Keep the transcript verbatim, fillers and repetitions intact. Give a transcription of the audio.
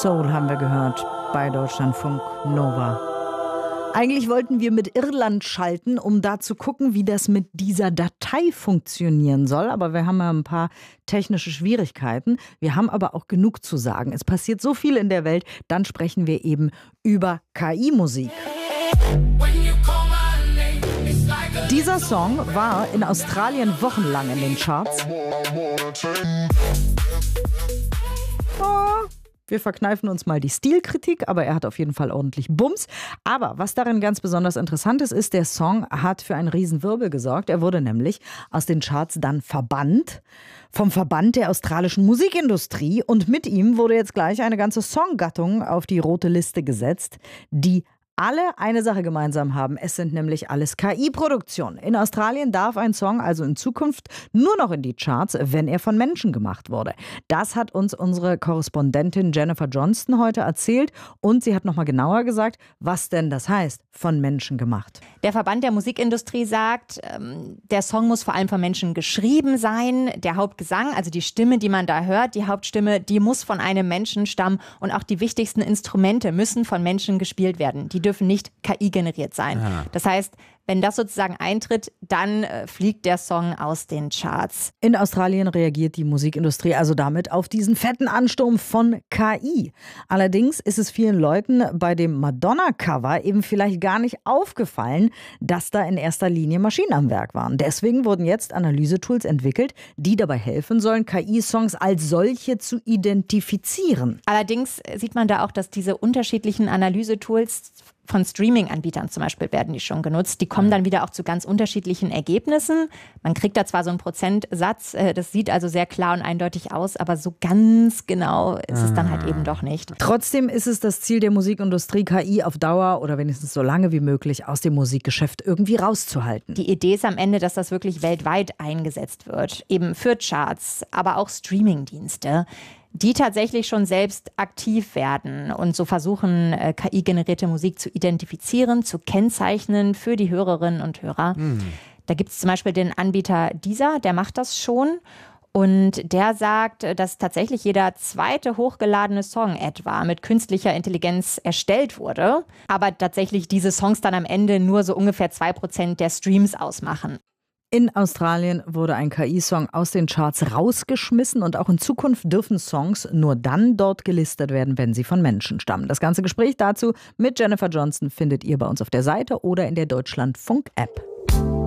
Soul haben wir gehört bei Deutschlandfunk Nova. Eigentlich wollten wir mit Irland schalten, um da zu gucken, wie das mit dieser Datei funktionieren soll. Aber wir haben ja ein paar technische Schwierigkeiten. Wir haben aber auch genug zu sagen. Es passiert so viel in der Welt. Dann sprechen wir eben über K I-Musik. Dieser Song war in Australien wochenlang in den Charts. Oh. Wir verkneifen uns mal die Stilkritik, aber er hat auf jeden Fall ordentlich Bums. Aber was darin ganz besonders interessant ist, ist, der Song hat für einen Riesenwirbel gesorgt. Er wurde nämlich aus den Charts dann verbannt vom Verband der australischen Musikindustrie. Und mit ihm wurde jetzt gleich eine ganze Songgattung auf die rote Liste gesetzt, die alle eine Sache gemeinsam haben. Es sind nämlich alles K I-Produktionen. In Australien darf ein Song also in Zukunft nur noch in die Charts, wenn er von Menschen gemacht wurde. Das hat uns unsere Korrespondentin Jennifer Johnston heute erzählt. Und sie hat nochmal genauer gesagt, was denn das heißt, von Menschen gemacht. Der Verband der Musikindustrie sagt, der Song muss vor allem von Menschen geschrieben sein. Der Hauptgesang, also die Stimme, die man da hört, die Hauptstimme, die muss von einem Menschen stammen. Und auch die wichtigsten Instrumente müssen von Menschen gespielt werden. Die dürfen nicht K I generiert sein. Ja. Das heißt, wenn das sozusagen eintritt, dann äh, fliegt der Song aus den Charts. In Australien reagiert die Musikindustrie also damit auf diesen fetten Ansturm von K I. Allerdings ist es vielen Leuten bei dem Madonna-Cover eben vielleicht gar nicht aufgefallen, dass da in erster Linie Maschinen am Werk waren. Deswegen wurden jetzt Analysetools entwickelt, die dabei helfen sollen, K I-Songs als solche zu identifizieren. Allerdings sieht man da auch, dass diese unterschiedlichen Analysetools von Streaming-Anbietern zum Beispiel werden die schon genutzt. Die kommen dann wieder auch zu ganz unterschiedlichen Ergebnissen. Man kriegt da zwar so einen Prozentsatz, das sieht also sehr klar und eindeutig aus, aber so ganz genau ist es dann halt eben doch nicht. Trotzdem ist es das Ziel der Musikindustrie, K I auf Dauer oder wenigstens so lange wie möglich aus dem Musikgeschäft irgendwie rauszuhalten. Die Idee ist am Ende, dass das wirklich weltweit eingesetzt wird. Eben für Charts, aber auch Streaming-Dienste, die tatsächlich schon selbst aktiv werden und so versuchen, K I-generierte Musik zu identifizieren, zu kennzeichnen für die Hörerinnen und Hörer. Mhm. Da gibt es zum Beispiel den Anbieter Deezer, der macht das schon. Und der sagt, dass tatsächlich jeder zweite hochgeladene Song etwa mit künstlicher Intelligenz erstellt wurde. Aber tatsächlich diese Songs dann am Ende nur so ungefähr zwei Prozent der Streams ausmachen. In Australien wurde ein K I-Song aus den Charts rausgeschmissen und auch in Zukunft dürfen Songs nur dann dort gelistet werden, wenn sie von Menschen stammen. Das ganze Gespräch dazu mit Jennifer Johnston findet ihr bei uns auf der Seite oder in der Deutschlandfunk-App.